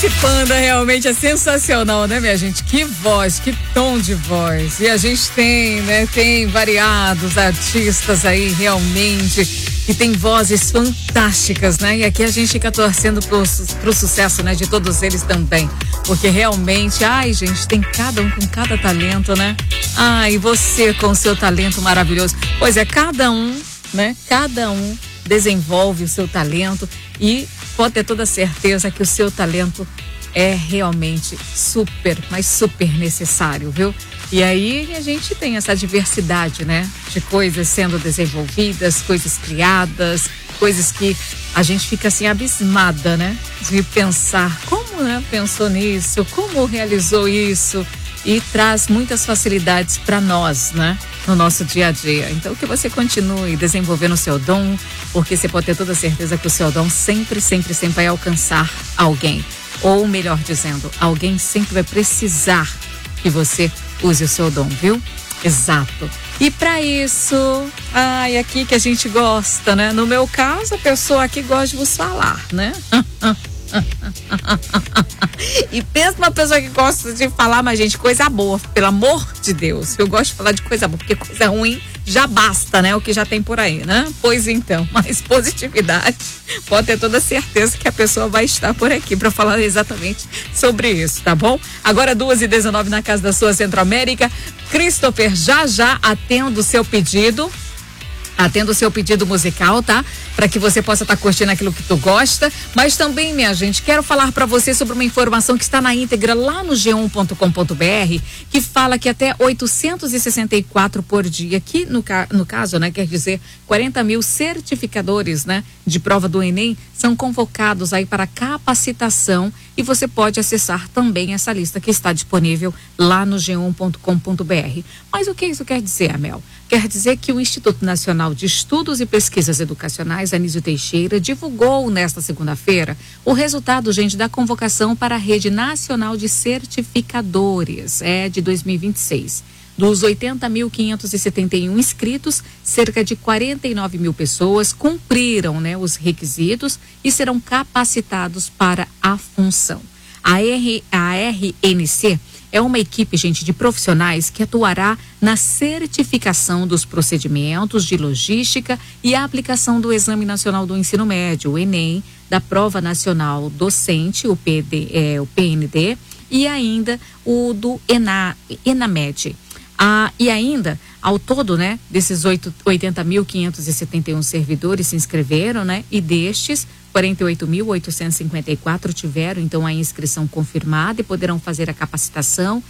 Esse Panda realmente é sensacional, né, minha gente? Que voz, que tom de voz. E a gente tem, né, tem variados artistas aí realmente que tem vozes fantásticas, né? E aqui a gente fica torcendo pro sucesso, né, de todos eles também. Porque realmente, ai, gente, tem cada um com cada talento, né? Ai, você com o seu talento maravilhoso. Pois é, cada um, né? Cada um desenvolve o seu talento e pode ter toda certeza que o seu talento é realmente super, mas super necessário, viu? E aí a gente tem essa diversidade, né? De coisas sendo desenvolvidas, coisas criadas, coisas que a gente fica assim abismada, né? De pensar como, né, pensou nisso, como realizou isso e traz muitas facilidades para nós, né? No nosso dia a dia. Então que você continue desenvolvendo o seu dom, porque você pode ter toda certeza que o seu dom sempre vai alcançar alguém. Ou melhor dizendo, alguém sempre vai precisar que você use o seu dom, viu? Exato. E para isso, aqui que a gente gosta, né? No meu caso, a pessoa aqui gosta de vos falar, né? E pensa uma pessoa que gosta de falar, mas gente, coisa boa, pelo amor de Deus. Eu gosto de falar de coisa boa, porque coisa ruim já basta, né? O que já tem por aí, né? Pois então, mas positividade, pode ter toda certeza que a pessoa vai estar por aqui para falar exatamente sobre isso, tá bom? Agora 2h19 na Casa da Sua Centro-América. Christopher, já atendo o seu pedido. Atendo o seu pedido musical, tá? Para que você possa estar curtindo aquilo que tu gosta. Mas também, minha gente, quero falar para você sobre uma informação que está na íntegra lá no g1.com.br, que fala que até 864 por dia, que no caso, né, quer dizer 40 mil certificadores, né, de prova do Enem, são convocados aí para capacitação, e você pode acessar também essa lista que está disponível lá no g1.com.br. Mas o que isso quer dizer, Amel? Quer dizer que o Instituto Nacional de Estudos e Pesquisas Educacionais, Anísio Teixeira, divulgou nesta segunda-feira o resultado, gente, da convocação para a Rede Nacional de Certificadores, de 2026. Dos 80.571 inscritos, cerca de 49 mil pessoas cumpriram, né, os requisitos e serão capacitados para a função. A RNC é uma equipe, gente, de profissionais que atuará na certificação dos procedimentos de logística e a aplicação do Exame Nacional do Ensino Médio, o Enem, da Prova Nacional Docente, o PND, e ainda o do ENAMED. E ainda, ao todo, né, desses 80.571 servidores se inscreveram, né, e destes, 48.854 tiveram, então, a inscrição confirmada e poderão fazer a capacitação.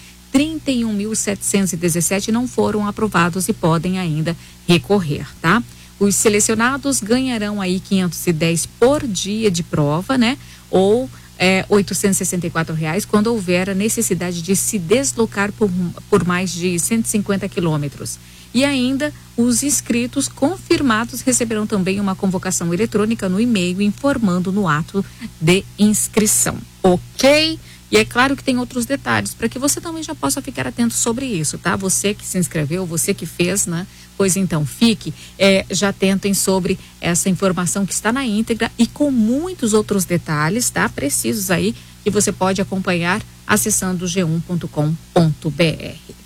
31.717 não foram aprovados e podem ainda recorrer, tá? Os selecionados ganharão aí 510 por dia de prova, né? Ou R$ 864 quando houver a necessidade de se deslocar por mais de 150 quilômetros. E ainda, os inscritos confirmados receberão também uma convocação eletrônica no e-mail informando no ato de inscrição, ok? E é claro que tem outros detalhes para que você também já possa ficar atento sobre isso, tá? Você que se inscreveu, você que fez, né? Pois então, fique já atentem sobre essa informação que está na íntegra e com muitos outros detalhes, tá? Precisos aí, que você pode acompanhar acessando g1.com.br.